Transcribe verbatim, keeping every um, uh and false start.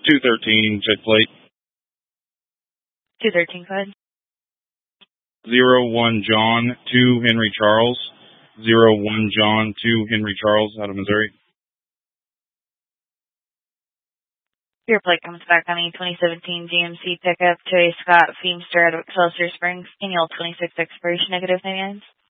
two thirteen, check plate. two thirteen, go ahead. Zero one John, two Henry Charles. Zero one John, two Henry Charles, out of Missouri. Your plate comes back on a twenty seventeen G M C pickup to a Scott Feimster out of Excelsior Springs. Annual twenty-six expiration, negative ninety-nines.